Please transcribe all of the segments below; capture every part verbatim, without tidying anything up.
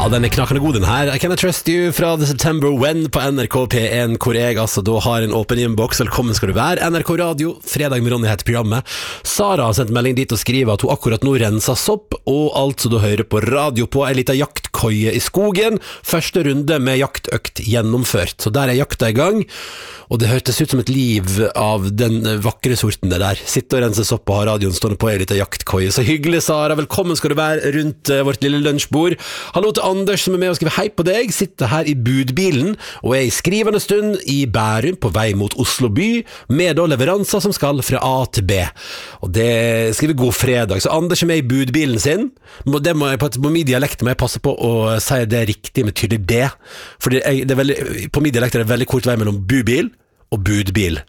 den er knakende god den her. I Can I Trust You fra The September When på N R K P en, hvor jeg altså da har en åpen inbox. Velkommen skal du være. N R K Radio, fredag med Ronny heter programmet. Sara har sendt melding dit og skriver at hun akkurat nå renser sopp, og altså da hører på radio på en liten jaktkøye i skogen. Første runde med jaktøkt gjennomført. Så der er jakta i gang, og det hørtes ut som et liv av den vakre sorten det der. Sitte og rense sopp og ha radioen stående på en liten jaktkøye. Så hyggelig, Sara. Velkommen skal du være rundt uh, vårt lille lunsjbord. Hallo til Anders som er med og skriver hei på deg. Sitter her i budbilen og er i skrivende stund i Bærum på vei mot Oslo by, med da leveranser som skal fra A til B. Og det skriver god fredag. Så Anders er med i budbilen sin. Det må jeg, på min dialekt må jeg passe på å si det riktig med tydelig D. For det er, det er veldig, på min dialekt er det veldig kort vei mellom bubil og budbil.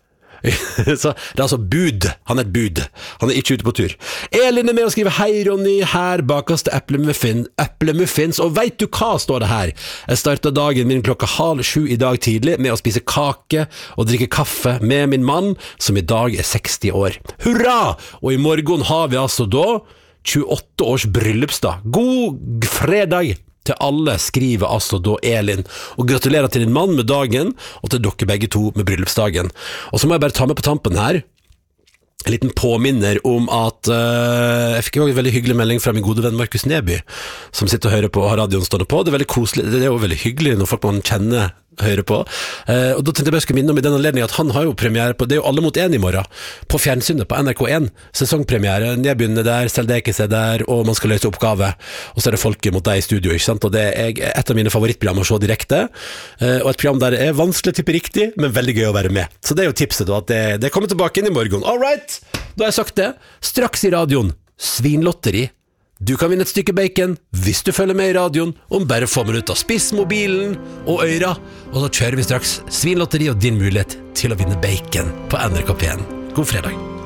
Så det er altså bud. Han er et bud. Han er ikke ute på tur. Elin er med og skriver hei Ronny, her bakast eplemuffin, eplemuffins, og vet du hva står det her? Jeg startet dagen min klokka halv sju i dag tidlig med å spise kake og drikke kaffe med min mann, som i dag er seksti år. Hurra! Og i morgen har vi altså da tjueåtte års bryllupsdag. God fredag til alle, skriver altså da Elin, og gratulerer til din mann med dagen, og til dere begge to med bryllupsdagen. Og så må jeg bare ta med på tampen her en liten påminner om at uh, jeg fikk jo en veldig hyggelig melding fra min gode venn Markus Neby, som sitter og hører på og har radioen stående på. Det er veldig koselig, det er jo veldig hyggelig når folk man kjenner hører på. Uh, og da tenkte jeg bare skulle minne om i den anledning at han har jo premiere på, det er jo Alle mot en i morgen, på fjernsynet på N R K en, sesongpremiere. Nedbegynner der, Seldekes er der, og man skal løse oppgave, og så er det folket mot deg i studio, ikke sant? Og det er et av mine favorittprogram å se direkte, uh, og et program der det er vanskelig å tippe riktig, men veldig gøy å være med. Så det er jo tipset da, at det, det kommer tilbake inn i morgen. All right, da har jeg sagt det. Straks i radioen, svinlotteri. Du kan vinne et stykke bacon hvis du følger med i radioen om bare få minutter. Spiss mobilen og øyra, og så kjører vi straks svinlotteri og din mulighet til å vinne bacon på N R K P en. God fredag.